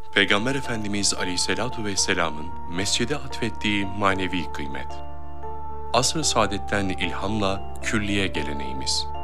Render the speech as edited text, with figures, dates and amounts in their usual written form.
Peygamber Efendimiz Aleyhisselatu Vesselam'ın mescide atfettiği manevi kıymet. Asr-ı saadetten ilhamla külliye geleneğimiz.